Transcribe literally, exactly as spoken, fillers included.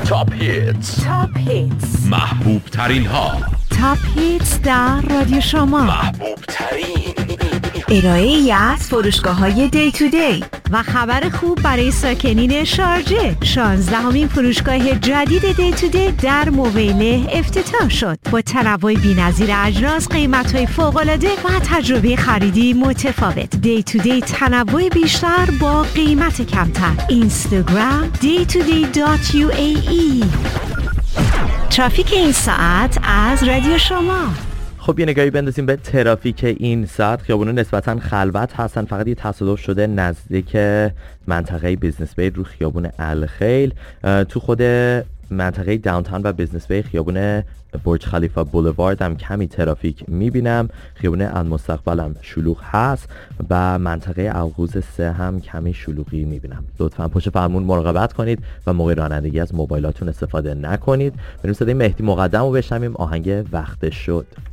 تاپ هیتس تاپ هیتس محبوب ترین ها. تاپ هیتس در رادیو شما. محبوب ترین ارائه ای از فروشگاه‌های دی تو دی و خبر خوب برای ساکنین شارجه. شانزدهمین فروشگاه جدید دی تو دی در مویله افتتاح شد با تنوع بی‌نظیر اجناس، قیمت‌های فوق‌العاده و تجربه خریدی متفاوت. دی تو دی تنوع بیشتر با قیمت کمتر. اینستاگرام دی تو دی دات یو ای ای. ترافیک این ساعت از رادیو شما. خب یه نگاهی بندازیم به ترافیک این ساعت. خیابونا نسبتاً خلوت هستن، فقط یه تصادف شده نزدیک منطقه بیزنس بی رو خیابون الخیل. تو خود منطقه داونتاون و بیزنس بی خیابون برج خلیفه بولوارد هم کمی ترافیک میبینم. خیابون المستقبل هم شلوغ هست و منطقه القوز سه هم کمی شلوغی میبینم. لطفاً پشت فرمون مراقبت کنید و موقع رانندگی از موبایلاتون استفاده نکنید. بریم صدای مهدی مقدم رو بشنویم. آهنگ وقت شد.